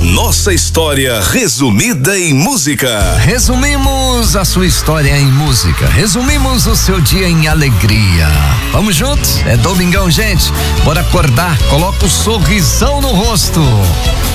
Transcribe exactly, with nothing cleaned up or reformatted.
nossa história resumida em música. Resumimos a sua história em música. Resumimos o seu dia em alegria. Vamos juntos? É domingão, gente. Bora acordar. Coloca o sorrisão no rosto.